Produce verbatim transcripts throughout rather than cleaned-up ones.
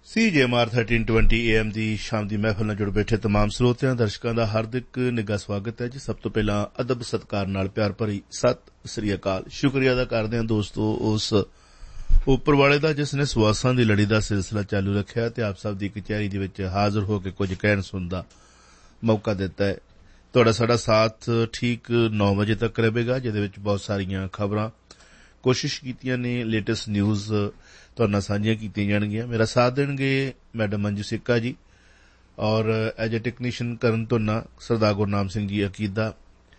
ਸੀ ਜੇ M R thirteen twenty A M ਦੀ ਸ਼ਾਮ ਦੀ ਮਹਿਫਲ ਨਾਲ ਜੁੜ ਬੈਠੇ ਤਮਾਮ ਸਰੋਤਿਆਂ ਦਰਸ਼ਕਾਂ ਦਾ ਹਾਰਦਿਕ ਨਿੱਘਾ ਸਵਾਗਤ ਹੈ ਜੀ। ਸਭ ਤੋਂ ਪਹਿਲਾਂ ਅਦਬ ਸਤਿਕਾਰ ਨਾਲ ਪਿਆਰ ਭਰੀ ਸਤਿ ਸ੍ਰੀ ਅਕਾਲ। ਸ਼ੁਕਰੀਆ ਅਦਾ ਕਰਦੇ ਹਾਂ ਦੋਸਤੋ ਉਸ ਉੱਪਰ ਵਾਲੇ ਦਾ ਜਿਸ ਨੇ ਸਵਾਸਾਂ ਦੀ ਲੜੀ ਦਾ ਸਿਲਸਿਲਾ ਚਾਲੂ ਰੱਖਿਆ ਤੇ ਆਪ ਸਭ ਦੀ ਕਚਹਿਰੀ ਦੇ ਵਿੱਚ ਹਾਜ਼ਰ ਹੋ ਕੇ ਕੁਝ ਕਹਿਣ ਸੁਣਨ ਦਾ ਮੌਕਾ ਦਿੱਤਾ ਹੈ। ਤੁਹਾਡਾ ਸਾਡਾ ਸਾਥ ਠੀਕ ਨੌ ਵਜੇ ਤੱਕ ਰਹੇਗਾ, ਜਿਹਦੇ ਵਿੱਚ ਬਹੁਤ ਸਾਰੀਆਂ ਖਬਰਾਂ ਕੋਸ਼ਿਸ਼ ਕੀਤੀਆਂ ਨੇ ਲੇਟੈਸਟ ਨਿਊਜ਼ ਤੁਹਾਡੇ ਨਾਲ ਸਾਂਝੀਆਂ ਕੀਤੀਆਂ ਜਾਣਗੀਆਂ। ਮੇਰਾ ਸਾਥ ਦੇਣਗੇ ਮੈਡਮ ਮੰਜੂ ਸਿੱਕਾ ਜੀ ਔਰ ਐਜ ਏ ਟੈਕਨੀਸ਼ੀਅਨ ਕਰਨ ਧੁੰਨਾ ਸਰਦਾਰ ਗੁਰਨਾਮ ਸਿੰਘ ਜੀ ਅਕੀਦਾ,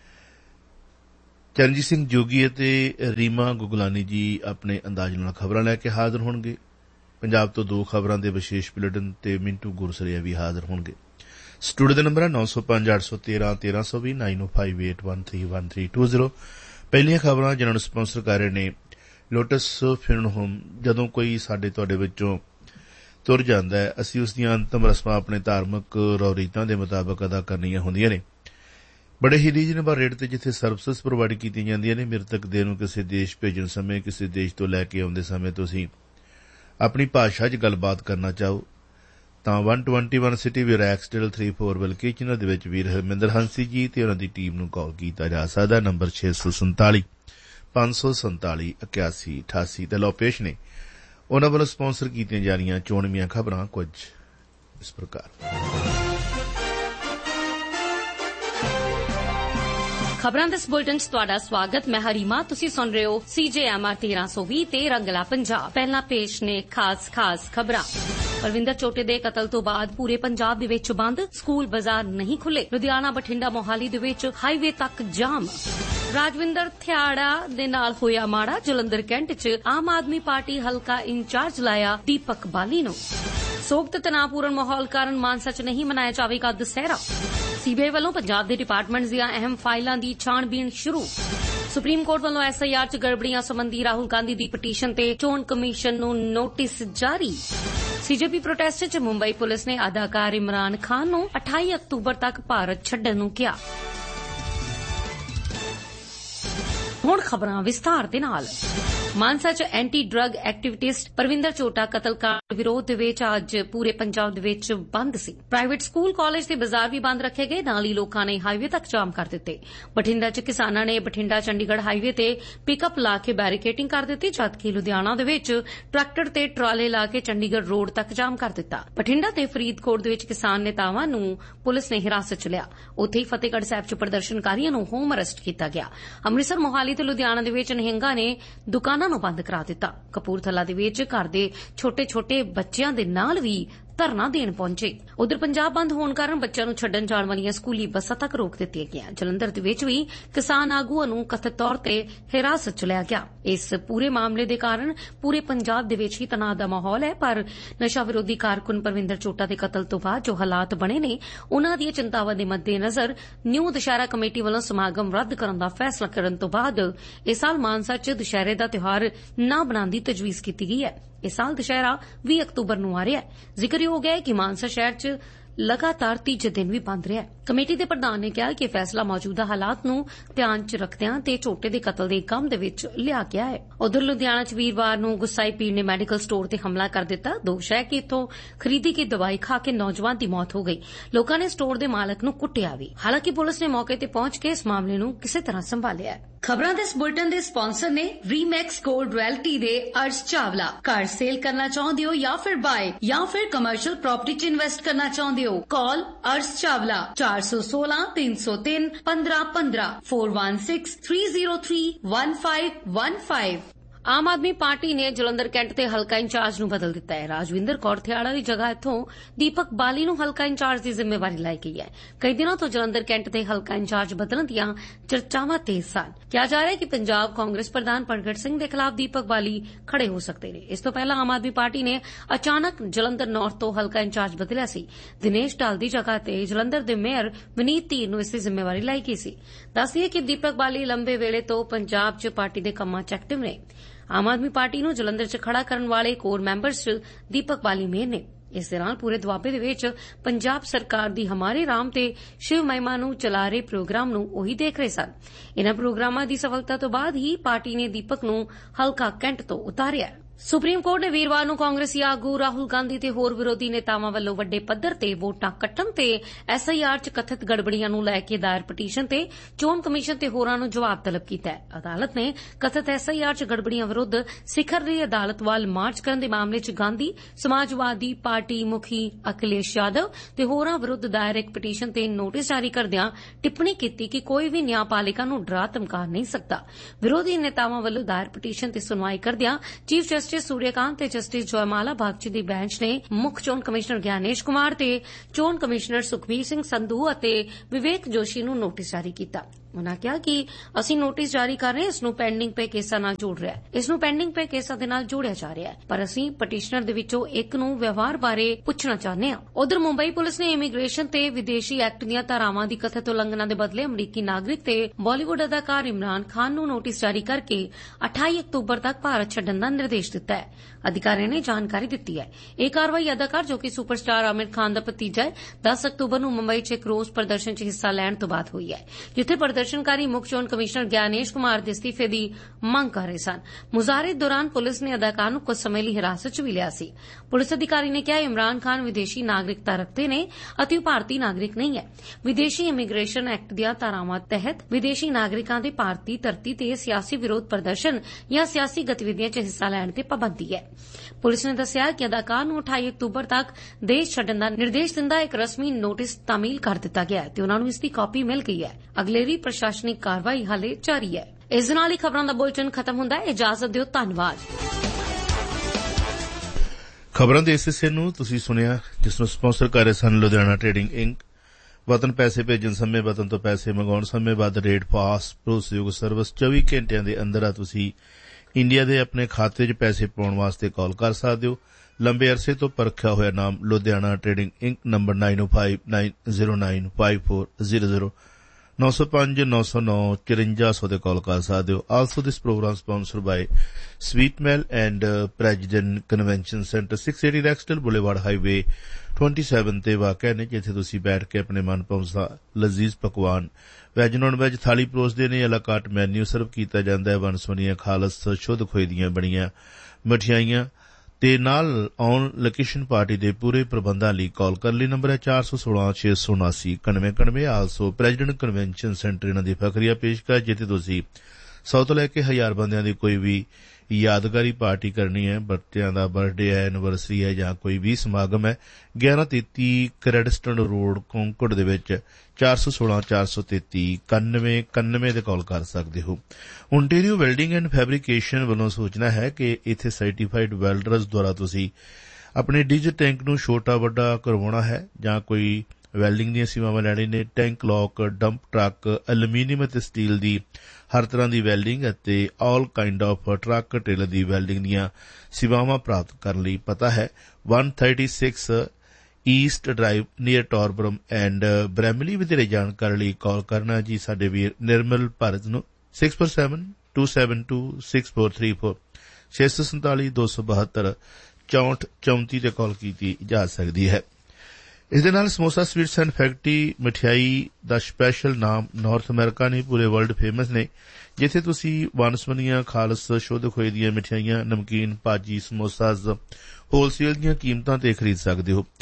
ਚਰਨਜੀਤ ਸਿੰਘ ਜੋਗੀ ਅਤੇ ਰੀਮਾ ਗੁਗਲਾਨੀ ਜੀ ਆਪਣੇ ਅੰਦਾਜ਼ ਨਾਲ ਖਬਰਾਂ ਲੈ ਕੇ ਹਾਜ਼ਰ ਹੋਣਗੇ। ਪੰਜਾਬ ਤੋਂ ਦੋ ਖਬਰਾਂ ਦੇ ਵਿਸ਼ੇਸ਼ ਬੁਲੇਟਿਨ ਤੇ ਮਿੰਟੂ ਗੁਰਸਰੀਆ ਵੀ ਹਾਜ਼ਰ ਹੋਣਗੇ। ਸਟੂਡੀਓ ਦਾ ਨੰਬਰ ਹੈ ਨੌ ਸੌ ਪੰਜ ਅੱਠ ਸੌ ਤੇਰਾਂ ਤੇਰਾਂ ਸੌ ਵੀਹ ਨਾਈਨ ਓ five eight one three one three two zero. ਪਹਿਲੀਆਂ ਖਬਰਾਂ ਜਿਨ੍ਹਾਂ ਨੂੰ ਸਪਾਂਸਰ ਕਰ ਰਹੇ ਨੇ ਲੋਟਸ ਫਿਊਨਰਲ ਹੋਮ। ਜਦੋਂ ਕੋਈ ਸਾਡੇ ਤੁਹਾਡੇ ਵਿੱਚੋਂ ਤੁਰ ਜਾਂਦਾ ਹੈ, ਅਸੀਂ ਉਸ ਦੀਆਂ ਅੰਤਮ ਰਸਮਾਂ ਆਪਣੇ ਧਾਰਮਿਕ ਰੌ ਰੀਤਾਂ ਦੇ ਮੁਤਾਬਕ ਅਦਾ ਕਰਨੀਆਂ ਹੁੰਦੀਆਂ ਨੇ। ਬੜੇ ਹੀ ਰੀਜਨੇਬਲ ਰੇਟ ਤੇ ਜਿੱਥੇ ਸਰਵਿਸਿਜ਼ ਪ੍ਰੋਵਾਈਡ ਕੀਤੀਆਂ ਜਾਂਦੀਆਂ ਨੇ। ਮ੍ਰਿਤਕ ਦੇਹ ਨੂੰ ਕਿਸੇ ਦੇਸ਼ ਭੇਜਣ ਸਮੇਂ, ਕਿਸੇ ਦੇਸ਼ ਤੋਂ ਲੈ ਕੇ ਆਉਂਦੇ ਸਮੇਂ ਤੁਸੀਂ ਆਪਣੀ ਭਾਸ਼ਾ 'ਚ ਗੱਲਬਾਤ ਕਰਨਾ ਚਾਹੋ ਤਾਂ ਇੱਕ ਸੌ ਇਕੱਤੀ ਸਿਟੀ ਵੀ ਰੈਕਸਡੇਲ ਥ੍ਰੀ ਫੋਰ ਬਲਕੀ ਜਿਨ੍ਹਾਂ ਦੇ ਵਿੱਚ ਵੀਰ ਹਰਮਿੰਦਰ ਹੰਸੀ ਜੀ ਤੇ ਉਹਨਾਂ ਦੀ ਟੀਮ ਨੂੰ ਕਾਲ ਕੀਤਾ ਜਾ ਸਕਦਾ। ਨੰਬਰ ਛੇ ਸੌ ਸੰਤਾਲੀ ਪੰਜ ਸੌ ਸੰਤਾਲੀ ਇਕਿਆਸੀ ਅਠਾਸੀ ਤੇ ਲਓ ਪੇਸ਼ ਨੇ ਉਹਨਾਂ ਵੱਲੋਂ ਸਪਾਂਸਰ ਕੀਤੀਆਂ ਜਾ ਰਹੀਆਂ ਚੋਣਵੀਆਂ ਖਬਰਾਂ ਕੁਝ ਇਸ ਪ੍ਰਕਾਰ। ਖਬਰਾਂ ਦੇ ਇਸ ਬੁਲੇਟਿਨ 'ਚ ਤੁਹਾਡਾ ਸਵਾਗਤ। ਮੈਂ ਹਰੀਮਾ, ਤੁਸੀਂ ਸੁਣ ਰਹੇ ਹੋ ਸੀ ਜੇ ਐਮ ਆਰ ਤੇਰਾਂ ਸੌ ਵੀਹ ਤੇ ਰੰਗਲਾ ਪੰਜਾਬ। ਪਹਿਲਾਂ ਪੇਸ਼ ਨੇ ਖਾਸ ਖਾਸ ਖਬਰਾਂ। ਪਰਵਿੰਦਰ ਚੋਟੇ ਦੇ ਕਤਲ ਤੋਂ ਬਾਅਦ ਪੂਰੇ ਪੰਜਾਬ ਦੇ ਵਿੱਚ ਬੰਦ, ਸਕੂਲ ਬਾਜ਼ਾਰ ਨਹੀਂ ਖੁੱਲੇ। ਲੁਧਿਆਣਾ ਬਠਿੰਡਾ ਮੋਹਾਲੀ ਦੇ ਵਿੱਚ ਹਾਈਵੇ ਤੱਕ ਜਾਮ। ਰਾਜਵਿੰਦਰ ਥਿਆੜਾ ਦੇ ਨਾਲ ਹੋਇਆ ਮਾੜਾ। ਜਲੰਧਰ ਕੈਂਟ 'ਚ ਆਮ ਆਦਮੀ ਪਾਰਟੀ ਹਲਕਾ ਇੰਚਾਰਜ ਲਾਇਆ ਦੀਪਕ ਬਾਲੀ ਨੂੰ। ਸੋਗ ਤੇ ਤਣਾਅਪੂਰਨ ਮਾਹੌਲ ਕਾਰਨ ਮਾਨਸਾ 'ਚ ਨਹੀਂ ਮਨਾਇਆ ਜਾਵੇਗਾ ਦੁਸਹਿਰਾ। ਸੀਬੀਆਈ ਵੱਲੋਂ ਪੰਜਾਬ ਦੇ ਡਿਪਾਰਟਮੈਂਟ ਦੀਆਂ ਅਹਿਮ ਫਾਈਲਾਂ ਦੀ ਛਾਣਬੀਣ ਸ਼ੁਰੂ। ਸੁਪਰੀਮ ਕੋਰਟ ਵੱਲੋਂ ਐਸ ਆਈ ਆਰ 'ਚ ਗੜਬੜੀਆਂ ਸੰਬੰਧੀ ਰਾਹੁਲ ਗਾਂਧੀ ਦੀ ਪਟੀਸ਼ਨ ਤੇ ਚੋਣ ਕਮਿਸ਼ਨ ਨੂੰ ਨੋਟਿਸ ਜਾਰੀ। ਸੀਜੇਪੀ ਪ੍ਰੋਟੈਸਟ 'ਚ ਮੁੰਬਈ ਪੁਲਿਸ ਨੇ ਅਦਾਕਾਰ ਇਮਰਾਨ ਖਾਨ ਨੂੰ ਅਠਾਈ ਅਕਤੂਬਰ ਤੱਕ ਭਾਰਤ ਛੱਡਣ ਨੂੰ ਕਿਹਾ। ਹੁਣ ਖਬਰਾਂ ਵਿਸਥਾਰ ਦੇ ਨਾਲ। ਮਾਨਸਾ 'ਚ ਐਂਟੀ ਡਰੱਗ ਐਕਟੀਵਿਸਟ ਪਰਵਿੰਦਰ ਚੋਟਾ ਕਤਲਕਾਂਡ ਵਿਰੋਧ ਦੇ ਵਿੱਚ ਅੱਜ ਪੂਰੇ ਪੰਜਾਬ ਦੇ ਵਿੱਚ ਬੰਦ ਸੀ। ਪ੍ਰਾਈਵੇਟ ਸਕੂਲ, ਕਾਲਜ ਤੇ ਬਾਜ਼ਾਰ ਵੀ ਬੰਦ ਰੱਖੇ ਗਏ। ਨਾਲ ਹੀ ਲੋਕਾਂ ਨੇ ਹਾਈਵੇ ਤੱਕ ਜਾਮ ਕਰ ਦਿੱਤੇ। ਬਠਿੰਡਾ 'ਚ ਕਿਸਾਨਾਂ ਨੇ ਬਠਿੰਡਾ ਚੰਡੀਗੜ੍ਹ ਹਾਈਵੇ ਤੇ ਪਿਕਅਪ ਲਾ ਕੇ ਬੈਰੀਕੇਡਿੰਗ ਕਰ ਦਿੱਤੀ, ਜਦਕਿ ਲੁਧਿਆਣਾ ਦੇ ਵਿੱਚ ਟਰੈਕਟਰ ਤੇ ਟਰਾਲੇ ਲਾ ਕੇ ਚੰਡੀਗੜ੍ਹ ਰੋਡ ਤੱਕ ਜਾਮ ਕਰ ਦਿੱਤਾ। ਬਠਿੰਡਾ ਤੇ ਫਰੀਦਕੋਟ ਦੇ ਵਿੱਚ ਕਿਸਾਨ ਨੇਤਾਵਾਂ ਨੂੰ ਪੁਲਿਸ ਨੇ ਹਿਰਾਸਤ 'ਚ ਲਿਆ। ਉੱਥੇ ਹੀ ਫਤਿਹਗੜ੍ਹ ਸਾਹਿਬ 'ਚ ਪ੍ਰਦਰਸ਼ਨਕਾਰੀਆਂ ਨੂੰ ਹੋਮ ਅਰੈਸਟ ਕੀਤਾ ਗਿਆ। ਅੰਮ੍ਰਿਤਸਰ, ਮੋਹਾਲੀ ਤੇ ਲੁਧਿਆਣਾ ਦੇ ਵਿੱਚ ਨਿਹੰਗਾਂ ਨੇ ਦੁਕਾਨਾਂ ਨੂੰ ਬੰਦ ਕਰਾ ਦਿੱਤਾ। ਕਪੂਰਥਲਾ ਦੇ ਵਿੱਚ ਘਰ ਦੇ ਛੋਟੇ ਛੋਟੇ ਬੱਚਿਆਂ ਦੇ ਨਾਲ ਵੀ ਧਰਨਾ ਦੇਣ ਪਹੁੰਚੇ। ਉਧਰ ਪੰਜਾਬ ਬੰਦ ਹੋਣ ਕਾਰਨ ਬੱਚਿਆਂ ਨੂੰ ਛੱਡਣ ਜਾਣ ਵਾਲੀਆਂ ਸਕੂਲੀ ਬੱਸਾਂ ਤੱਕ ਰੋਕ ਦਿੱਤੀਆਂ ਗਈਆਂ। ਜਲੰਧਰ ਦੇ ਵਿੱਚ ਵੀ ਕਿਸਾਨ ਆਗੂਆਂ ਨੂੰ ਕਥਿਤ ਤੌਰ ਤੇ ਹਿਰਾਸਤ 'ਚ ਲਿਆ ਗਿਆ। ਇਸ ਪੂਰੇ ਮਾਮਲੇ ਦੇ ਕਾਰਨ ਪੂਰੇ ਪੰਜਾਬ ਦੇ ਵਿੱਚ ਹੀ ਤਣਾਅ ਦਾ ਮਾਹੌਲ ਹੈ। ਪਰ ਨਸ਼ਾ ਵਿਰੋਧੀ ਕਾਰਕੁਨ ਪਰਵਿੰਦਰ ਚੋਟਾ ਦੇ ਕਤਲ ਤੋਂ ਬਾਅਦ ਜੋ ਹਾਲਾਤ ਬਣੇ ਨੇ, ਉਨ੍ਹਾਂ ਦੀਆਂ ਚਿੰਤਾਵਾਂ ਦੇ ਮੱਦੇਨਜ਼ਰ ਨਿਊ ਦੁਸ਼ਹਿਰਾ ਕਮੇਟੀ ਵੱਲੋਂ ਸਮਾਗਮ ਰੱਦ ਕਰਨ ਦਾ ਫੈਸਲਾ ਕਰਨ ਤੋਂ ਬਾਅਦ ਇਸ ਸਾਲ ਮਾਨਸਾ 'ਚ ਦੁਸ਼ਹਿਰੇ ਦਾ ਤਿਉਹਾਰ ਨਾ ਬਣਾਉਣ ਦੀ ਤਜਵੀਜ਼ ਕੀਤੀ ਗਈ ਹੈ। ਇਸ ਸਾਲ ਦੁਸ਼ਹਿਰਾ ਵੀਹ ਅਕਤੂਬਰ ਨੂੰ ਆ ਰਿਹਾ ਹੈ। ਜ਼ਿਕਰਯੋਗ ਹੈ ਕਿ ਮਾਨਸਾ ਸ਼ਹਿਰ 'ਚ ਲਗਾਤਾਰ ਤੀਜੇ ਦਿਨ ਵੀ ਬੰਦ ਰਿਹਾ। ਕਮੇਟੀ ਦੇ ਪ੍ਰਧਾਨ ਨੇ ਕਿਹਾ ਕਿ ਫੈਸਲਾ ਮੌਜੂਦਾ ਹਾਲਾਤ ਨੂੰ ਧਿਆਨ 'ਚ ਰੱਖਦਿਆਂ ਤੇ ਝੋਟੇ ਦੇ ਕਤਲ ਦੇ ਕੰਮ ਦੇ ਵਿੱਚ ਲਿਆ ਗਿਆ ਹੈ। ਉਧਰ ਲੁਧਿਆਣਾ 'ਚ ਵੀਰਵਾਰ ਨੂੰ ਗੁੱਸਾਈ ਪੀੜ ਨੇ ਮੈਡੀਕਲ ਸਟੋਰ ਤੇ ਹਮਲਾ ਕਰ ਦਿੱਤਾ। ਦੋਸ਼ ਹੈ ਕਿ ਇੱਥੋਂ ਖਰੀਦੀ ਗਈ ਦਵਾਈ ਖਾ ਕੇ ਨੌਜਵਾਨ ਦੀ ਮੌਤ ਹੋ ਗਈ। ਲੋਕਾਂ ਨੇ ਸਟੋਰ ਦੇ ਮਾਲਕ ਨੂੰ ਕੁੱਟਿਆ ਵੀ। ਹਾਲਾਂਕਿ ਪੁਲਿਸ ਨੇ ਮੌਕੇ ਤੇ ਪਹੁੰਚ ਕੇ ਇਸ ਮਾਮਲੇ ਨੂੰ ਕਿਸੇ ਤਰ੍ਹਾਂ ਸੰਭਾਲਿਆ। ਖਬਰਾਂ ਦੇ ਇਸ ਬੁਲੇਟਿਨ ਦੇ ਸਪਾਂਸਰ ਨੇ ਰੀਮੈਕਸ ਗੋਲਡ ਰਿਐਲਿਟੀ ਦੇ ਅਰਸ਼ ਚਾਵਲਾ। ਘਰ ਸੇਲ ਕਰਨਾ ਚਾਹੁੰਦੇ ਹੋ ਜਾਂ ਫਿਰ ਬਾਏ ਜਾਂ ਫਿਰ ਕਮਰਸ਼ੀਅਲ ਪ੍ਰਾਪਰਟੀ 'ਚ ਇਨਵੈਸਟ ਕਰਨਾ ਚਾਹੁੰਦੇ ਹੋ, ਕਾਲ ਅਰਸ਼ ਚਾਵਲਾ ਚਾਰ ਸੌ ਸੋਲਾਂ ਤਿੰਨ ਸੌ ਤਿੰਨ ਪੰਦਰਾਂ ਪੰਦਰਾਂ four one six three zero three one five one five. Aam Aadmi party ਨੇ ਜਲੰਧਰ ਕੈਂਟ ਤੇ ਹਲਕਾ ਇੰਚਾਰਜ ਨੂੰ ਬਦਲ ਦਿੱਤਾ ਹੈ। ਰਾਜਵਿੰਦਰ ਕੌਰ ਥਿਆੜਾ ਦੀ ਜਗ੍ਹਾ ਇੱਥੋਂ ਦੀਪਕ ਬਾਲੀ ਨੂੰ ਹਲਕਾ ਇੰਚਾਰਜ ਦੀ ਜ਼ਿੰਮੇਵਾਰੀ ਲਾਈ ਗਈ ਹੈ। ਕਈ ਦਿਨਾਂ ਤੋਂ ਜਲੰਧਰ ਕੈਂਟ ਤੇ ਹਲਕਾ ਇੰਚਾਰਜ ਬਦਲਣ ਦੀਆਂ ਚਰਚਾਵਾਂ ਤੇਜ਼ ਸਨ। ਕਿਹਾ ਜਾ ਰਿਹਾ ਹੈ ਕਿ ਪੰਜਾਬ ਕਾਂਗਰਸ ਪ੍ਰਧਾਨ ਪ੍ਰਗਟ ਸਿੰਘ ਦੇ ਖਿਲਾਫ ਦੀਪਕ ਬਾਲੀ ਖੜੇ ਹੋ ਸਕਦੇ ਨੇ। ਇਸ ਤੋਂ ਪਹਿਲਾਂ ਆਮ ਆਦਮੀ ਪਾਰਟੀ ਨੇ ਅਚਾਨਕ ਜਲੰਧਰ ਨਾਰਥ ਤੋਂ ਹਲਕਾ ਇੰਚਾਰਜ ਬਦਲਿਆ ਸੀ। ਦਿਨੇਸ਼ ਢਾਲ ਦੀ ਜਗ੍ਹਾ ਤੇ ਜਲੰਧਰ ਦੇ ਮੇਅਰ ਵਿਨੀਤ ਧੀਰ ਨੂੰ ਇਸ ਦੀ ਜ਼ਿੰਮੇਵਾਰੀ ਲਾਈ ਗਈ ਸੀ। ਦੱਸਦੀਏ ਕਿ ਦੀਪਕ ਬਾਲੀ ਲੰਬੇ ਵੇਲੇ ਤੋਂ ਪੰਜਾਬ 'ਚ ਪਾਰਟੀ ਦੇ ਕੰਮਾਂ 'ਚ ਐਕਟਿਵ ਨੇ। ਆਮ ਆਦਮੀ ਪਾਰਟੀ ਨੂੰ ਜਲੰਧਰ 'ਚ ਖੜਾ ਕਰਨ ਵਾਲੇ ਕੋਰ ਮੈਂਬਰਸ 'ਚ ਦੀਪਕ ਬਾਲੀ ਮੇਨ ਨੇ। ਇਸ ਦੌਰਾਨ ਪੂਰੇ ਦੁਆਬੇ ਦੇ ਵਿੱਚ ਪੰਜਾਬ ਸਰਕਾਰ ਦੀ ਹਮਾਰੇ ਰਾਮ ਤੇ ਸ਼ਿਵ ਮਹਿਮਾ ਨੂੰ ਚਲਾ ਰਹੇ ਪ੍ਰੋਗਰਾਮ ਨੂੰ ਉਹੀ ਦੇਖ ਰਹੇ ਸਨ। ਇਨ੍ਹਾਂ ਪ੍ਰੋਗਰਾਮਾਂ ਦੀ ਸਫਲਤਾ ਤੋਂ ਬਾਅਦ ਹੀ ਪਾਰਟੀ ਨੇ ਦੀਪਕ ਨੂੰ ਹਲਕਾ ਕੈਂਟ ਤੋਂ ਉਤਾਰਿਆ। ਸੁਪਰੀਮ ਕੋਰਟ ਨੇ ਵੀਰਵਾਰ ਨੂੰ ਕਾਂਗਰਸੀ ਆਗੂ ਰਾਹੁਲ ਗਾਂਧੀ ਤੇ ਹੋਰ ਵਿਰੋਧੀ ਨੇਤਾਵਾਂ ਵੱਲੋਂ ਵੱਡੇ ਪੱਧਰ ਤੇ ਵੋਟਾਂ ਕੱਟਣ ਤੇ ਐਸ ਆਈ ਆਰ 'ਚ ਕਥਿਤ ਗੜਬੜੀਆਂ ਨੂੰ ਲੈ ਕੇ ਦਾਇਰ ਪਟੀਸ਼ਨ ਤੇ ਚੋਣ ਕਮਿਸ਼ਨ ਤੇ ਹੋਰਾਂ ਨੂੰ ਜਵਾਬ ਤਲਬ ਕੀਤਾ ਹੈ। ਅਦਾਲਤ ਨੇ ਕਥਿਤ ਐਸ ਆਈ ਆਰ 'ਚ ਗੜਬੜੀਆਂ ਵਿਰੁੱਧ ਸਿਖਰ ਦੀ ਅਦਾਲਤ ਵੱਲ ਮਾਰਚ ਕਰਨ ਦੇ ਮਾਮਲੇ 'ਚ ਗਾਂਧੀ, ਸਮਾਜਵਾਦੀ ਪਾਰਟੀ ਮੁਖੀ ਅਖਿਲੇਸ਼ ਯਾਦਵ ਤੇ ਹੋਰਾਂ ਵਿਰੁੱਧ ਦਾਇਰ ਇੱਕ ਪਟੀਸ਼ਨ ਤੇ ਨੋਟਿਸ ਜਾਰੀ ਕਰਦਿਆਂ ਟਿੱਪਣੀ ਕੀਤੀ ਕਿ ਕੋਈ ਵੀ ਨਿਆਂਪਾਲਿਕਾ ਨੂੰ ਡਰਾ ਧਮਕਾ ਨਹੀਂ ਸਕਦਾ। ਵਿਰੋਧੀ ਨੇਤਾਵਾਂ ਵੱਲੋਂ ਦਾਇਰ ਪਟੀਸ਼ਨ ਤੇ ਸੁਣਵਾਈ ਕਰਦਿਆਂ ਚੀਫ ਜਸਟਿਸ ਸੂਰਿਆਕਾਂਤ ਤੇ ਜਸਟਿਸ ਜੋਇਮਾਲਾ ਬਾਗਚੀ ਦੀ ਬੈਂਚ ਨੇ ਮੁੱਖ ਚੋਣ ਕਮਿਸ਼ਨਰ ਗਿਆਨੇਸ਼ ਕੁਮਾਰ ਤੇ ਚੋਣ ਕਮਿਸ਼ਨਰ ਸੁਖਬੀਰ ਸਿੰਘ ਸੰਧੂ ਅਤੇ ਵਿਵੇਕ ਜੋਸ਼ੀ ਨੂੰ ਨੋਟਿਸ ਜਾਰੀ ਕੀਤਾ। ਉਨ੍ਹਾਂ ਕਿਹਾ ਕਿ ਅਸੀਂ ਨੋਟਿਸ ਜਾਰੀ ਕਰ ਰਹੇ ਹਾਂ, ਇਸ ਨੂੰ ਪੈਂਡਿੰਗ ਪੇ ਕੇਸਾਂ ਨਾਲ ਜੋੜ ਰਿਹਾ ਹੈ ਇਸ ਨੂੰ ਪੈਂਡਿੰਗ ਪੇ ਕੇਸਾਂ ਦੇ ਨਾਲ ਜੋੜਿਆ ਜਾ ਰਿਹਾ ਹੈ, ਪਰ ਅਸੀਂ ਪਟੀਸ਼ਨਰ ਦੇ ਵਿੱਚੋਂ ਇੱਕ ਨੂੰ ਵਿਵਹਾਰ ਬਾਰੇ ਪੁੱਛਣਾ ਚਾਹੁੰਦੇ ਹਾਂ। ਉਧਰ ਮੁੰਬਈ ਪੁਲਿਸ ਨੇ ਇਮੀਗ੍ਰੇਸ਼ਨ ਤੇ ਵਿਦੇਸ਼ੀ ਐਕਟ ਦੀਆਂ ਧਾਰਾਵਾਂ ਦੀ ਕਥਿਤ ਉਲੰਘਣਾ ਦੇ ਬਦਲੇ ਅਮਰੀਕੀ ਨਾਗਰਿਕ ਤੇ ਬਾਲੀਵੁੱਡ ਅਦਾਕਾਰ ਇਮਰਾਨ ਖਾਨ ਨੂੰ ਨੋਟਿਸ ਜਾਰੀ ਕਰਕੇ ਅਠਾਈ ਅਕਤੂਬਰ ਤੱਕ ਭਾਰਤ ਛੱਡਣ ਦਾ ਨਿਰਦੇਸ਼ ਦਿੱਤਾ ਹੈ। ਅਧਿਕਾਰੀ ਨੇ ਜਾਣਕਾਰੀ ਦਿੱਤੀ ਹੈ ਇਹ ਕਾਰਵਾਈ ਅਦਾਕਾਰ ਜੋ ਕਿ ਸੁਪਰਸਟਾਰ ਆਮਿਰ ਖਾਨ ਦਾ ਭਤੀਜਾ ਹੈ ਦਸ ਅਕਤੂਬਰ ਨੂੰ ਮੁੰਬਈ 'ਚ ਇੱਕ ਰੋਸ ਪ੍ਰਦਰਸ਼ਨ 'ਚ ਹਿੱਸਾ ਲੈਣ ਤੋਂ ਬਾਅਦ ਹੋਈ ਹੈ, ਜਿੱਥੇ ਪ੍ਰਦਰਸ਼ਨਕਾਰੀ ਮੁੱਖ ਚੋਣ ਕਮਿਸ਼ਨਰ ਗਿਆਨੇਸ਼ ਕੁਮਾਰ ਦੇ ਅਸਤੀਫੇ ਦੀ ਮੰਗ ਕਰ ਰਹੇ ਸਨ। ਮੁਜ਼ਾਹਰੇ ਦੌਰਾਨ ਪੁਲਿਸ ਨੇ ਅਦਾਕਾਰ ਨੂੰ ਕੁਝ ਸਮੇਂ ਲਈ ਹਿਰਾਸਤ 'ਚ ਵੀ ਲਿਆ ਸੀ। ਪੁਲਿਸ ਅਧਿਕਾਰੀ ਨੇ ਕਿਹਾ ਇਮਰਾਨ ਖਾਨ ਵਿਦੇਸ਼ੀ ਨਾਗਰਿਕਤਾ ਰੱਖਦੇ ਨੇ ਅਤੇ ਉਹ ਭਾਰਤੀ ਨਾਗਰਿਕ ਨਹੀਂ ਹੈ। ਵਿਦੇਸ਼ੀ ਇਮੀਗ੍ਰੇਸ਼ਨ ਐਕਟ ਦੀਆਂ ਧਾਰਾਵਾਂ ਤਹਿਤ ਵਿਦੇਸ਼ੀ ਨਾਗਰਿਕਾਂ ਦੇ ਭਾਰਤੀ ਧਰਤੀ ਤੇ ਸਿਆਸੀ ਵਿਰੋਧ ਪ੍ਰਦਰਸ਼ਨ ਜਾਂ ਸਿਆਸੀ ਗਤੀਵਿਧੀਆਂ 'ਚ ਹਿੱਸਾ ਲੈਣ ਤੇ ਪਾਬੰਦੀ ਹੈ। ਪੁਲਿਸ ਨੇ ਦੱਸਿਆ ਕਿ ਅਦਾਕਾਰ ਨੂੰ ਅਠਾਈ ਅਕਤੂਬਰ ਤੱਕ ਦੇਸ਼ ਛੱਡਣ ਦਾ ਨਿਰਦੇਸ਼ ਦਿੰਦਾ ਇੱਕ ਰਸਮੀ ਨੋਟਿਸ ਤਾਮੀਲ ਕਰ ਦਿੱਤਾ ਗਿਆ ਹੈ ਤੇ ਉਨ੍ਹਾਂ ਨੂੰ ਇਸ ਦੀ ਕਾਪੀ ਮਿਲ ਗਈ ਹੈ। ਅਗਲੇਰੀ ਪ੍ਰਸ਼ਾਸਨਿਕ ਕਾਰਵਾਈ ਹਾਲੇ ਜਾਰੀ ਹੈ। ਇਸ ਦੇ ਨਾਲ ਹੀ ਖਬਰਾਂ ਦਾ ਬੁਲੇਟਿਨ ਖਤਮ ਹੁੰਦਾ ਹੈ। ਇਜਾਜ਼ਤ ਦਿਓ, ਧੰਨਵਾਦ। ਖਬਰਾਂ ਦੇ ਇਸ ਹਿੱਸੇ ਨੂੰ ਤੁਸੀਂ ਸੁਣਿਆ ਜਿਸ ਨੂੰ ਸਪਾਂਸਰ ਕਰ ਰਹੇ ਸਨ ਲੁਧਿਆਣਾ ਟ੍ਰੇਡਿੰਗ ਇੰਕ। ਵਤਨ ਪੈਸੇ ਭੇਜਣ ਸਮੇਂ ਵਤਨ ਤੋਂ ਪੈਸੇ ਮੰਗਾਉਣ ਸਮੇਂ ਵੱਧ ਰੇਟ ਫਾਸਟ ਭਰੋਸੇਯੋਗ ਸਰਵਿਸ ਚੌਵੀ ਘੰਟਿਆਂ ਦੇ ਅੰਦਰ ਆ ਤੁਸੀਂ ਇੰਡੀਆ ਦੇ ਆਪਣੇ ਖਾਤੇ 'ਚ ਪੈਸੇ ਪਾਉਣ ਵਾਸਤੇ ਕਾਲ ਕਰ ਸਕਦੇ ਹੋ। ਲੰਬੇ ਅਰਸੇ ਤੋਂ ਪਰਖਿਆ ਹੋਇਆ ਨਾਮ Ludhiana trading ink number nine ਓ five nine zero nine five four zero zero ਨੌ ਸੌ ਪੰਜ ਨੌ ਸੌ ਨੌ ਚੁਰੰਜਾ ਸੌ ਤੇ ਕਾਲ ਕਰ ਸਕਦੇ ਹੋ। Also this programme sponsor bye ਸਵੀਟਮੈਲ and president convention centre six eighty ਰੈਕਸਟਲ boulevard highway ਸੱਤਾਈ ਤੇ ਵਾਕਿਆ ਨੇ, ਜਿੱਥੇ ਤੁਸੀਂ ਬੈਠ ਕੇ ਆਪਣੇ ਮਨਪਸੰਦ ਲਜ਼ੀਜ਼ ਪਕਵਾਨ ਵੈਜ ਨੌਨ ਵੈਜ ਥਾਲੀ ਪਰੋਸਦੇ ਨੇ। ਅਲਾਕਾਟ ਮੈਨਿਊ ਸਰਵ ਕੀਤਾ ਜਾਂਦਾ ਹੈ। ਵਨਸਵਨੀਆਂ ਖਾਲਸ ਸ਼ੁੱਧ ਖੋਏ ਦੀਆਂ ਬਣੀਆਂ ਮਠਿਆਈਆਂ ਤੇ ਨਾਲ ਆਨ ਲੋਕੇਸ਼ਨ ਪਾਰਟੀ ਦੇ ਪੂਰੇ ਪ੍ਰਬੰਧਾਂ ਲਈ ਕਾਲ ਕਰ ਲਈ। ਨੰਬਰ ਹੈ ਚਾਰ ਸੌ ਸੋਲਾਂ ਛੇ ਸੌ ਉਨਾਸੀ ਇਕਾਨਵੇਂ ਇਕਾਨਵੇਂ। ਆਲਸੋ ਪ੍ਰੈਜ਼ੀਡੈਂਟ ਕਨਵੈਨਸ਼ਨ ਸੈਂਟਰ ਇਹਨਾਂ ਦੀ ਫਖਰੀਆ ਪੇਸ਼ਕਸ਼, ਜਿੱਥੇ ਤੁਸੀਂ ਸੌ ਤੋਂ ਲੈ ਕੇ ਹਜ਼ਾਰ ਬੰਦਿਆਂ ਦੀ ਕੋਈ ਵੀ ਯਾਦਗਾਰੀ ਪਾਰਟੀ ਕਰਨੀ ਹੈ, ਬੱਚਿਆਂ ਦਾ ਬਰਥਡੇ ਹੈ, ਐਨੀਵਰਸਰੀ ਹੈ ਜਾਂ ਕੋਈ ਵੀ ਸਮਾਗਮ ਹੈ, ਗਿਆਰਾਂ ਤੇਤੀ ਕ੍ਰੈਡਸਟਨ ਰੋਡ ਕੋਂਕੜ ਦੇ ਵਿੱਚ ਚਾਰ ਸੌ ਸੋਲਾਂ ਚਾਰ ਸੌ ਤੇਤੀ ਇਕਾਨਵੇਂ ਇਕਾਨਵੇਂ ਤੇ ਕਾਲ ਕਰ ਸਕਦੇ ਹੋ। ਓਨਟੇਰੀਓ ਵੈਲਡਿੰਗ ਐਂਡ ਫੈਬਰੀਕੇਸ਼ਨ ਵੱਲੋਂ ਸੂਚਨਾ ਹੈ ਕਿ ਇੱਥੇ ਸਰਟੀਫਾਈਡ ਵੈਲਡਰਸ ਦੁਆਰਾ ਤੁਸੀਂ ਆਪਣੇ ਡੀਜ਼ਲ ਟੈਂਕ ਨੂੰ ਛੋਟਾ ਵੱਡਾ ਕਰਵਾਉਣਾ ਹੈ ਜਾਂ ਕੋਈ ਵੈਲਡਿੰਗ ਦੀਆਂ ਸੇਵਾਵਾਂ ਲੈਣੀ ਨੇ। Tank lock, dump truck, aluminium ਅਤੇ ਸਟੀਲ ਦੀ ਹਰ ਤਰ੍ਹਾਂ ਦੀ ਵੈਲਡਿੰਗ ਅਤੇ ਆਲ kind of truck trailer the welding ਦੀਆਂ ਸੇਵਾਵਾਂ ਪ੍ਰਾਪਤ ਕਰਨ ਲਈ ਪਤਾ ਹੈ ਇੱਕ ਸੌ ਛੱਤੀ East drive near ਟੌਰਬਰਮ and Bramley. ਵਧੇਰੇ ਜਾਣਕਾਰੀ ਲਈ ਕਾਲ ਕਰਨਾ ਜੀ ਸਾਡੇ ਵੀਰ ਨਿਰਮਲ ਭਾਰਤ ਨੂੰ six four seven to seven two six four three four ਛੇ ਸੌ ਸੰਤਾਲੀ ਦੋ ਸੌ ਬਹੱਤਰ ਚੌਂਹਠ ਚੌਂਤੀ ਤੇ ਕਾਲ ਕੀਤੀ ਜਾ ਸਕਦੀ ਹੈ। ਇਸ ਦੇ ਨਾਲ ਸਮੋਸਾ ਸਵੀਟਸ ਐਂਡ ਫੈਕਟਰੀ ਮਠਿਆਈ ਦਾ ਸਪੈਸ਼ਲ ਨਾਮ ਨਾਰਥ ਅਮਰੀਕਾ ਨੇ ਪੂਰੇ ਵਰਲਡ ਫੇਮਸ ਨੇ, ਜਿੱਥੇ ਤੁਸੀਂ ਵਨਸਵਨੀਆਂ ਖਾਲਸ ਸ਼ੁੱਧ ਖੋਏ ਦੀਆਂ ਮਿਠਾਈਆਂ, ਨਮਕੀਨ, ਭਾਜੀ, ਸਮੋਸਾਜ਼ ਹੋਲਸੇਲ ਦੀਆਂ ਕੀਮਤਾਂ ਤੇ ਖਰੀਦ ਸਕਦੇ ਹੋ।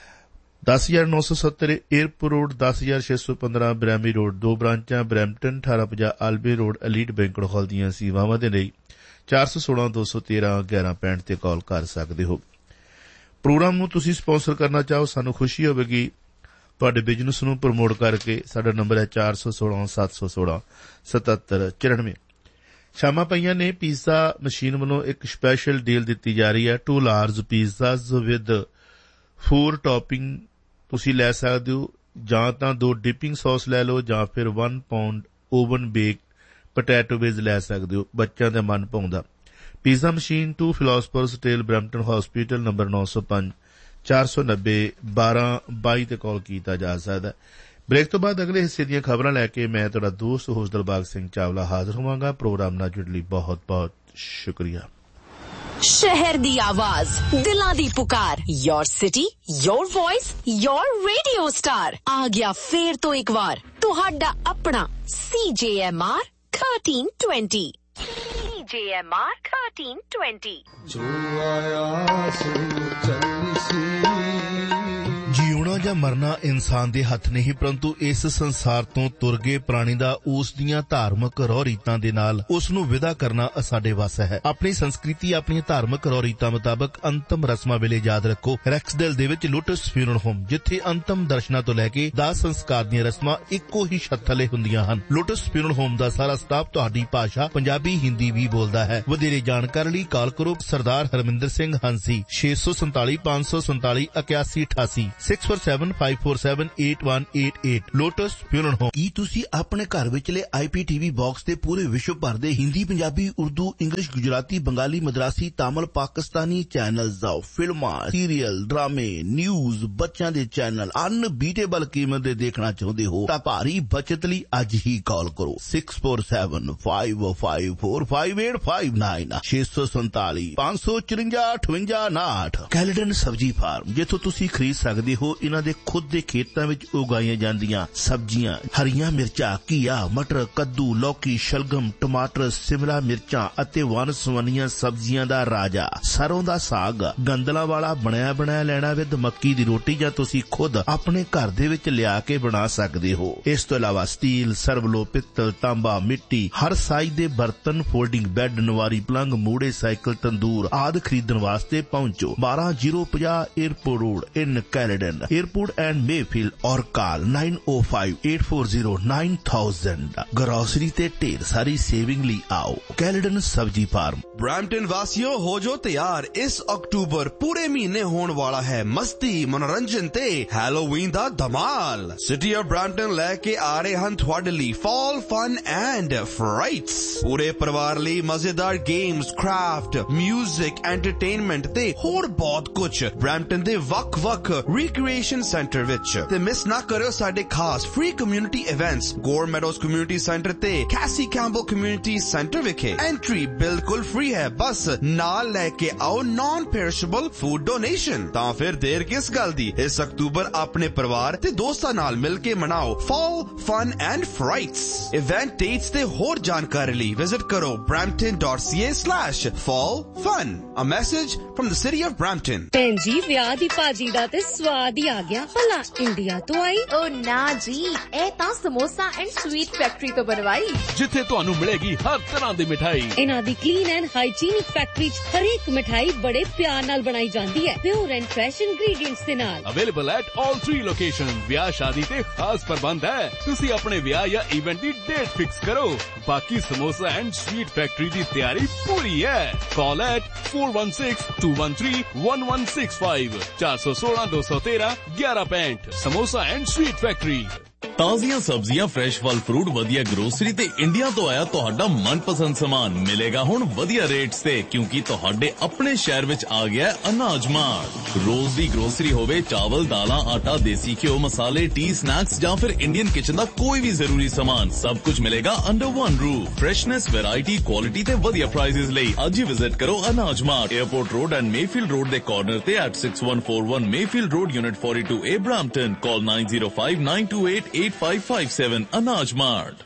ਦਸ ਹਜ਼ਾਰ ਨੌ ਸੌ ਸੱਤਰ ਏਅਰਪੋਰਟ ਰੋਡ, ਦਸ ਹਜ਼ਾਰ ਛੇ ਸੌ ਪੰਦਰਾਂ ਬ੍ਰੈਮੀ ਰੋਡ, ਦੋ ਬ੍ਰਾਂਚਾਂ ਬਰੈਂਪਟਨ, ਅਠਾਰਾਂ ਪੰਜਾਹ ਆਲਬੇ ਰੋਡ, ਐਲੀਟ ਬੈਂਕਟ ਹਾਲ ਦੀਆਂ ਸੇਵਾਵਾਂ ਦੇ ਲਈ ਚਾਰ ਸੌ ਸੋਲਾਂ ਦੋ ਸੌ ਤੇਰਾਂ ਗਿਆਰਾਂ ਪੈਂਹਠ ਤੇ ਕਾਲ ਕਰ ਸਕਦੇ ਹੋ। ਪ੍ਰੋਗਰਾਮ ਨੂੰ ਤੁਸੀਂ ਸਪਾਂਸਰ ਕਰਨਾ ਚਾਹੋ, ਸਾਨੂੰ ਖੁਸ਼ੀ ਹੋਵੇਗੀ ਤੁਹਾਡੇ ਬਿਜ਼ਨਸ ਨੂੰ ਪ੍ਰਮੋਟ ਕਰਕੇ। ਸਾਡਾ ਨੰਬਰ ਹੈ ਚਾਰ ਸੌ ਸੋਲਾਂ ਸੱਤ ਸੌ ਸੋਲਾਂ ਸਤੱਤਰ ਚੁਰਾਨਵੇਂ। ਸ਼ਾਮਾਂ ਪਈਆਂ ਨੇ ਪੀਜ਼ਾ ਮਸ਼ੀਨ ਵੱਲੋਂ ਇੱਕ ਸਪੈਸ਼ਲ ਡੀਲ ਦਿੱਤੀ ਜਾ ਰਹੀ ਹੈ। To large ਪੀਜ਼ਾਜ਼ with four topping ਤੁਸੀਂ ਲੈ ਸਕਦੇ ਹੋ, ਜਾਂ ਤਾਂ ਦੋ ਡਿਪਿੰਗ ਸੌਸ ਲੈ ਲਓ ਜਾਂ ਫਿਰ one pound oven bake potato veg ਲੈ ਸਕਦੇ ਹੋ, ਬੱਚਿਆਂ ਦਾ ਮਨ ਭਾਉਂਦਾ। Pizza machine to philosophers tail Brampton hospital number ਨੌ ਸੌ ਪੰਜ ਚਾਰ ਸੌ ਨੱਬੇ ਬਾਰਾਂ ਬਾਈ ਤੇ ਕਾਲ ਕੀਤਾ ਜਾ ਸਕਦਾ। ਬ੍ਰੇਕ ਤੋਂ ਬਾਅਦ ਅਗਲੇ ਹਿੱਸੇ ਦੀਆਂ ਖਬਰਾਂ ਲੈ ਕੇ ਮੈਂ ਤੁਹਾਡਾ ਦੋਸਤ ਹੋਸਟ ਦਿਲਬਾਗ ਸਿੰਘ ਚਾਵਲਾ ਹਾਜ਼ਰ ਹੋਵਾਂਗਾ। ਪ੍ਰੋਗਰਾਮ ਨਾਲ ਜੁੜਨ ਲਈ ਬਹੁਤ ਬਹੁਤ ਸ਼ੁਕਰੀਆ। शहर दी आवाज, दिलां दी पुकार, your city, your voice, your radio star आ गया फेर तो एक बार तुहाडा अपना सी जे M R thirteen twenty. J M R thirteen twenty. ਜਿਉਣਾ ਜਾਂ ਮਰਨਾ ਇਨਸਾਨ ਦੇ ਹੱਥ ਨਹੀਂ, ਪਰੰਤੂ ਇਸ ਸੰਸਾਰ ਤੋਂ ਤੁਰ ਗਏ ਪ੍ਰਾਣੀ ਦਾ ਉਸ ਦੀਆਂ ਧਾਰਮਿਕ ਰਹੁ ਰੀਤਾਂ ਦੇ ਨਾਲ ਉਸ ਨੂੰ ਵਿਦਾ ਕਰਨਾ ਸਾਡੇ ਵੱਸ ਹੈ। ਆਪਣੀ ਸੰਸਕ੍ਰਿਤੀ, ਆਪਣੀਆਂ ਧਾਰਮਿਕ ਰਹੁ ਰੀਤਾਂ ਮੁਤਾਬਕ ਅੰਤਮ ਰਸਮਾਂ ਵੇਲੇ ਯਾਦ ਰੱਖੋ ਰੈਕਸਡੇਲ ਦੇ ਵਿੱਚ ਲੋਟਸ ਫਿਊਨਰਲ ਹੋਮ, ਜਿੱਥੇ ਅੰਤਮ ਦਰਸ਼ਨਾਂ ਤੋਂ ਲੈ ਕੇ ਦਾਹ ਸੰਸਕਾਰ ਦੀਆਂ ਰਸਮਾਂ ਇੱਕੋ ਹੀ ਛੱਤ ਥੱਲੇ ਹੁੰਦੀਆਂ ਹਨ। ਲੋਟਸ ਫਿਊਨਰਲ ਹੋਮ ਦਾ ਸਾਰਾ ਸਟਾਫ ਤੁਹਾਡੀ ਭਾਸ਼ਾ ਪੰਜਾਬੀ, ਹਿੰਦੀ ਵੀ ਬੋਲਦਾ ਹੈ। ਵਧੇਰੇ ਜਾਣਕਾਰੀ ਲਈ ਕਾਲ ਕਰੋ ਸਰਦਾਰ ਹਰਮਿੰਦਰ ਸਿੰਘ ਹੰਸੀ ਛੇ ਸੌ ਸੰਤਾਲੀ ਪੰਜ ਸੌ ਸੰਤਾਲੀ ਇਕਿਆਸੀ ਅਠਾਸੀ six four seven five four seven eight one eight eight. Lotus funeral home. ਕੀ ਤੁਸੀਂ ਆਪਣੇ ਘਰ ਵਿਚਲੇ ਆਈ ਪੀ ਟੀ ਵੀ ਬਾਕਸ ਤੇ ਪੂਰੇ ਵਿਸ਼ਵ ਭਰ ਦੇ ਹਿੰਦੀ, ਪੰਜਾਬੀ, ਉਰਦੂ, ਇੰਗਲਿਸ਼, ਗੁਜਰਾਤੀ, ਬੰਗਾਲੀ, ਮਦਰਾਸੀ, ਤਾਮਿਲ, ਪਾਕਿਸਤਾਨੀ ਚੈਨਲਸ ਦਾ ਫਿਲਮਾਂ, ਸੀਰੀਅਲ, ਡਰਾਮੇ, ਨਿਊਜ਼, ਬੱਚਿਆਂ ਦੇ ਚੈਨਲ ਅਨਬੀਟੇਬਲ ਕੀਮਤ ਦੇ ਦੇਖਣਾ ਚਾਹੁੰਦੇ ਹੋ ਤਾਂ ਭਾਰੀ ਬਚਤ ਲਈ ਅੱਜ ਹੀ ਕਾਲ ਕਰੋ six four seven five five four five eight five nine ਛੇ ਸੌ ਸੰਤਾਲੀ ਪੰਜ ਸੌ ਚੁਰੰਜਾ ਅਠਵੰਜਾ ਉਨਾਹਠ। ਕੈਲਡਨ ਸਬਜ਼ੀ ਫਾਰਮ, ਜਿੱਥੋਂ ਤੁਸੀਂ ਖਰੀਦ ਸਕਦੇ ਹੋ ਇਹਨਾਂ ਦੇ ਖੁਦ ਦੇ ਖੇਤਾਂ ਵਿੱਚ ਉਗਾਈਆਂ ਜਾਂਦੀਆਂ ਸਬਜ਼ੀਆਂ, ਹਰੀਆਂ ਮਿਰਚਾਂ, ਘੀਆ, ਮਟਰ, ਕੱਦੂ, ਲੌਕੀ, ਸ਼ਲਗਮ, ਟਮਾਟਰ, ਸਿਮਲਾ ਮਿਰਚਾਂ ਅਤੇ ਵੰਨ ਸੁਵੰਨੀਆਂ ਸਬਜ਼ੀਆਂ ਦਾ ਰਾਜਾ ਸਰੋਂ ਦਾ ਸਾਗ, ਗੰਦਲਾਂ ਵਾਲਾ ਬਣਿਆ ਬਣਾਇਆ ਲੈਣਾ ਵਿਦ ਮੱਕੀ ਦੀ ਰੋਟੀ, ਜਾਂ ਤੁਸੀਂ ਖੁਦ ਆਪਣੇ ਘਰ ਦੇ ਵਿੱਚ ਲਿਆ ਕੇ ਬਣਾ ਸਕਦੇ ਹੋ। ਇਸ ਤੋਂ ਇਲਾਵਾ ਸਟੀਲ, ਸਰਵਲੋ, ਪਿੱਤਲ, ਤਾਂਬਾ, ਮਿੱਟੀ, ਹਰ ਸਾਈਜ਼ ਦੇ ਬਰਤਨ, ਫੋਲਡਿੰਗ ਬੈੱਡ, ਨਵਾਰੀ ਪਲੰਗ, ਮੂੜੇ, ਸਾਈਕਲ, ਤੰਦੂਰ ਆਦਿ ਖਰੀਦਣ ਵਾਸਤੇ ਪਹੁੰਚੋ ਬਾਰਾਂ ਜ਼ੀਰੋ ਪੰਜਾਹ airport road in Caledon airport and Mayfield ਔਰ ਕਾਲ ਨਾइन ओ five eight four zero nine thousand. Grocery ਤੇ ਢੇਰ ਸਾਰੀ ਸੇਵਿੰਗ ਲਈ ਆਓ ਕੈਲਡਨ ਸਬਜ਼ੀ ਫਾਰਮ। ਬ੍ਰੈਂਪਟਨ ਵਾਸੀਓ ਹੋ ਜੋ ਤਿਆਰ, ਇਸ ਅਕਤੂਬਰ ਪੂਰੇ ਮਹੀਨੇ ਹੋਣ ਵਾਲਾ ਹੈ ਮਸਤੀ, ਮਨੋਰੰਜਨ ਤੇ Halloween the Dhamal. City of Brampton ਲੈ ਕੇ ਆ ਰਹੇ ਹਨ ਤੁਹਾਡੇ ਲਈ ਫਾਲ ਫਨ ਐਂਡ ਫਰਾਈਟਸ। ਪੂਰੇ ਪਰਿਵਾਰ ਲਈ ਮਜ਼ੇਦਾਰ ਗੇਮਸ, ਕ੍ਰਾਫਟ, ਮਿਊਜ਼ਿਕ, ਐਂਟਰਟੇਨਮੈਂਟ ਤੇ ਹੋਰ ਬਹੁਤ ਕੁਝ ਬ੍ਰੈਂਪਟਨ ਦੇ ਵੱਖ-ਵੱਖ ਰੀਕ੍ਰੀਏਸ਼ਨ ਸੈਂਟਰ ਵਿੱਚ। ਤੇ ਮਿਸ ਨਾ ਕਰਿਓ ਸਾਡੇ ਖਾਸ ਫ੍ਰੀ ਕਮਿਊਨਿਟੀ ਇਵੈਂਟਸ ਗੋਰ ਮੈਡੋਜ਼ ਕਮਿਊਨਿਟੀ ਸੈਂਟਰ ਤੇ ਕੈਸੀ ਕੈਂਪਬਲ ਕਮਿਊਨਿਟੀ ਸੈਂਟਰ ਵਿਖੇ। ਐਂਟਰੀ ਬਿਲਕੁਲ ਫ੍ਰੀ ਹੈ, ਬਸ ਨਾਲ ਲੈ ਕੇ ਆਓ ਨਾਨ ਪੈਰਿਸ਼ੇਬਲ ਫੂਡ ਡੋਨੇਸ਼ਨ। ਤਾਂ ਫਿਰ ਦੇਰ ਕਿਸ ਗੱਲ ਦੀ, ਇਸ ਅਕਤੂਬਰ ਆਪਣੇ ਪਰਿਵਾਰ ਤੇ ਦੋਸਤਾਂ ਨਾਲ ਮਿਲ ਕੇ ਮਨਾਓ fall fun and ਫਰਾਈਟਸ। Event dates ਤੇ ਹੋਰ ਜਾਣਕਾਰੀ ਲਈ ਵਿਜ਼ਿਟ ਕਰੋ brampton dot c a slash fall fun। A message from the city of Brampton। ਭੈਣ ਜੀ, ਵਿਆਹ ਦੀ ਭਾਜੀ ਦਾ ਤੇ ਸਵਾਦ ਹੀ ਆ ਗਿਆ। ਭਲਾ ਇੰਡੀਆ ਤੋਂ ਆਈ? ਓ ਨਾ ਜੀ, ਇਹ ਤਾਂ ਸਮੋਸਾ ਐਂਡ ਸਵੀਟ ਫੈਕਟਰੀ ਤੋਂ ਬਣਵਾਈ, ਜਿੱਥੇ ਤੁਹਾਨੂੰ ਮਿਲੇਗੀ ਹਰ ਤਰ੍ਹਾਂ ਦੀ ਮਿਠਾਈ। ਇਹਨਾਂ ਦੀ ਕਲੀਨ ਐਂਡ ਹਾਈਜੀਨਿਕ ਫੈਕਟਰੀ 'ਚ ਹਰੇਕ ਮਿਠਾਈ ਬੜੇ ਪਿਆਰ ਨਾਲ ਬਣਾਈ ਜਾਂਦੀ ਹੈ, ਪਿਓਰ ਐਂਡ ਫਰੈਸ਼ ਇੰਗਰੀਡੀਐਂਟਸ ਦੇ ਨਾਲ। Available at all three location. ਵਿਆਹ ਸ਼ਾਦੀ ਤੇ ਖਾਸ ਪ੍ਰਬੰਧ ਹੈ, ਤੁਸੀਂ ਆਪਣੇ ਵਿਆਹ ਜਾਂ ਇਵੈਂਟ ਦੀ ਡੇਟ ਫਿਕਸ ਕਰੋ। ਬਾਕੀ ਸਮੋਸਾ ਐਂਡ ਸਵੀਟ ਫੈਕਟਰੀ ਦੀ ਤਿਆਰੀ ਪੂਰੀ ਹੈ। ਕਾਲ at four one six to one three one one six five चार सौ सोलह दो सौ तेरह ग्यारह पैंठ। Samosa and sweet factory. ਤਾਜ਼ੀਆਂ ਸਬਜ਼ੀਆਂ, ਫਰੈਸ਼ ਫਲ ਫਰੂਟ, ਵਧੀਆ ਗਰੋਸਰੀ ਤੇ ਇੰਡੀਆ ਤੋਂ ਆਇਆ ਤੁਹਾਡਾ ਮਨਪਸੰਦ ਸਮਾਨ ਮਿਲੇਗਾ ਹੁਣ ਵਧੀਆ ਰੇਟਸ ਤੇ, ਕਿਉਂਕਿ ਤੁਹਾਡੇ ਆਪਣੇ ਸ਼ਹਿਰ ਵਿੱਚ ਆ ਗਿਆ ਅਨਾਜ ਮਾਰਟ। ਰੋਜ਼ ਦੀ ਗਰੋਸਰੀ ਹੋਵੇ, ਚਾਵਲ, ਦਾਲਾਂ, ਆਟਾ, ਦੇਸੀ ਘਿਓ, ਮਸਾਲੇ, ਟੀ, ਸਨੈਕਸ ਜਾਂ ਫਿਰ ਇੰਡੀਅਨ ਕਿਚਨ ਦਾ ਕੋਈ ਵੀ ਜ਼ਰੂਰੀ ਸਮਾਨ, ਸਭ ਕੁਝ ਮਿਲੇਗਾ under one roof. Freshness, variety, quality ਤੇ ਵਧੀਆ ਪ੍ਰਾਈਸਿਸ ਲਈ ਅੱਜ ਹੀ ਵਿਜ਼ਿਟ ਕਰੋ ਅਨਾਜ mart, airport road and Mayfield road ਦੇ ਕਾਰਨਰ ਤੇ at six one four one Mayfield road, unit forty to a, Brampton. Call ਨਾइन zero five nine to eight eight five five seven. ਅਨਾਜ mart.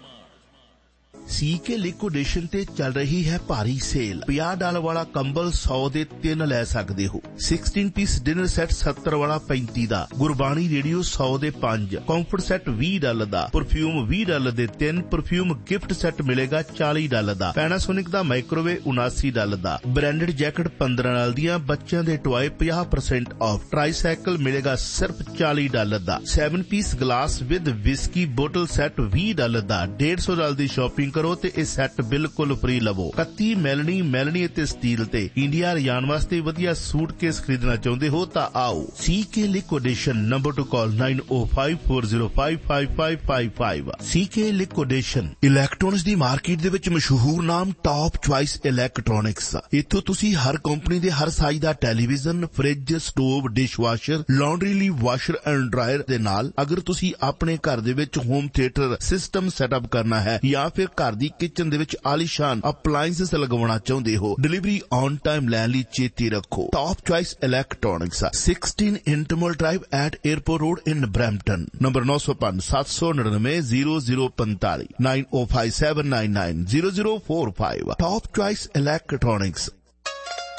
ਸੀਕੇ ਲਿਕੁਇਡੇਸ਼ਨ ਤੇ ਚੱਲ ਰਹੀ ਹੈ ਭਾਰੀ ਸੇਲ। ਪੰਜਾਹ dollar ਵਾਲਾ ਕੰਬਲ ਸੌ ਦੇ ਤਿੰਨ ਲੈ ਸਕਦੇ ਹੋ। ਸੋਲ੍ਹਾਂ ਪੀਸ ਡਿਨਰ ਸੈੱਟ ਸੱਤਰ ਵਾਲਾ ਪੈਂਤੀ ਦਾ। ਗੁਰਬਾਣੀ ਰੇਡੀਓ ਸੌ ਦੇ ਪੰਜ। ਕੰਫਰਟ ਸੈੱਟ ਵੀਹ ਡਾਲਰ ਦਾ। ਪਰਫਿਊਮ ਵੀਹ ਡਾਲਰ ਦੇ ਤਿੰਨ। ਪਰਫਿਊਮ ਗਿਫਟ ਸੈੱਟ ਮਿਲੇਗਾ ਚਾਲੀ ਡਾਲਰ ਦਾ। ਪੈਨਾਸੋਨਿਕ ਦਾ ਮਾਈਕ੍ਰੋਵੇਵ ਉਨਾਸੀ ਡਾਲਰ ਦਾ। ਬ੍ਰਾਂਡਡ ਜੈਕਟ ਪੰਦਰਾਂ ਡਾਲਰ ਦੀਆਂ। ਬੱਚਿਆਂ ਦੇ ਟੁਆਏ ਪੰਜਾਹ ਪਰਸੈਂਟ ਆਫ। ਟ੍ਰਾਈਸਾਈਕਲ ਮਿਲੇਗਾ ਸਿਰਫ ਚਾਲੀ dollar the. Seven piece glass with whisky bottle set ਵੀਹ ਡਾਲਰ ਦਾ। ਡੇਢ ਸੌ ਡਾਲਰ ਦੀ ਸ਼ਾਪਿੰਗ ਕਰੋ ਤੇ ਇਹ ਸੈੱਟ ਬਿਲਕੁਲ ਫ੍ਰੀ ਲਵੋ। ਇਕੱਤੀ ਮੈਲਨੀ ਮੈਲਨੀ ਅਤੇ ਸਟੀਲ ਤੇ ਇੰਡੀਆ ਲਿਜਾਣ ਵਾਸਤੇ ਵਧੀਆ ਸੂਟਕੇਸ ਖਰੀਦਣਾ ਚਾਹੁੰਦੇ ਹੋ ਤਾਂ ਆਓ ਸੀਕੇ ਲਿਕੁਇਡੇਸ਼ਨ। ਨੰਬਰ ਟੂ ਕਾਲ नाइन ओ five four zero five five five five five. ਸੀਕੇ ਲਿਕੁਇਡੇਸ਼ਨ। ਇਲੈਕਟ੍ਰੋਨਿਕਸ ਦੀ ਮਾਰਕੀਟ ਦੇ ਵਿੱਚ ਮਸ਼ਹੂਰ ਨਾਮ ਟਾਪ ਚੁਆਇਸ ਇਲੈਕਟ੍ਰੋਨਿਕਸ। ਇੱਥੋਂ ਤੁਸੀਂ ਹਰ ਕੰਪਨੀ ਦੇ ਹਰ ਸਾਈਜ਼ ਦਾ television, fridge, stove, dish washer, laundry ਲਈ ਵਾਸ਼ਰ ਐਂਡ ਡਰਾਇਰ ਦੇ ਨਾਲ ਅਗਰ ਤੁਸੀਂ ਆਪਣੇ ਘਰ ਦੇ ਵਿੱਚ ਹੋਮ ਥੀਏਟਰ ਸਿਸਟਮ ਸੈਟਅਪ ਕਰਨਾ ਹੈ ਜਾਂ ਫਿਰ ਘਰ ਘਰ ਦੀ ਕਿਚਨ ਦੇ ਵਿੱਚ ਆਲੀਸ਼ਾਨ ਅਪਲਾਈਐਂਸਸ ਲਗਵਾਉਣਾ ਚਾਹੁੰਦੇ ਹੋ, ਡਿਲੀਵਰੀ ਔਨ ਟਾਈਮ ਲੈਣ ਲਈ ਚੇਤੇ ਰੱਖੋ top choice electronics, sixteen Intimol Drive at Airport Road in Brampton. Number nine oh five seven nine nine zero zero five five nine oh five seven nine nine zero zero four five. Top Choice Electronics.